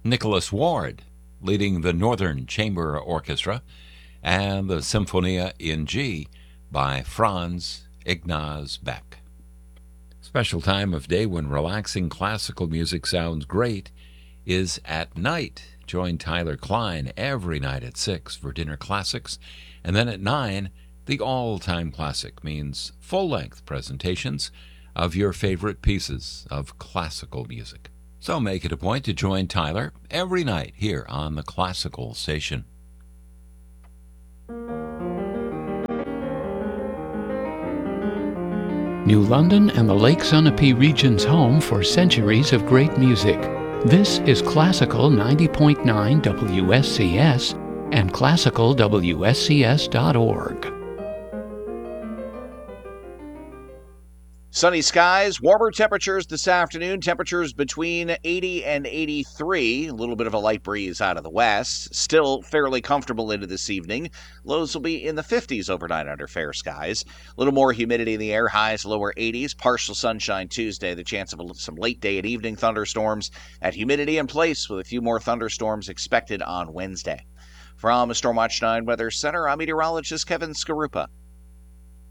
Nicholas Ward, leading the Northern Chamber Orchestra, and the Symphonia in G by Franz Ignaz Beck. Special time of day when relaxing classical music sounds great is at night. Join Tyler Klein every night at 6 for Dinner Classics, and then at 9, the all-time classic means full-length presentations of your favorite pieces of classical music. So make it a point to join Tyler every night here on the Classical Station. New London and the Lake Sunapee region's home for centuries of great music. This is Classical 90.9 WSCS and classicalwscs.org. Sunny skies, warmer temperatures this afternoon. Temperatures between 80 and 83. A little bit of a light breeze out of the west. Still fairly comfortable into this evening. Lows will be in the 50s overnight under fair skies. A little more humidity in the air. Highs lower 80s. Partial sunshine Tuesday. The chance of some late day and evening thunderstorms. That humidity in place with a few more thunderstorms expected on Wednesday. From Stormwatch 9 Weather Center, I'm meteorologist Kevin Skarupa.